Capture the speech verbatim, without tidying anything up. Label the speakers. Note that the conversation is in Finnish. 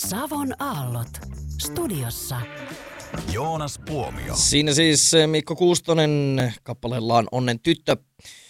Speaker 1: Savon aallot. Studiossa
Speaker 2: Joonas Puomio.
Speaker 3: Siinä siis Mikko Kuustonen kappaleellaan Onnen tyttö.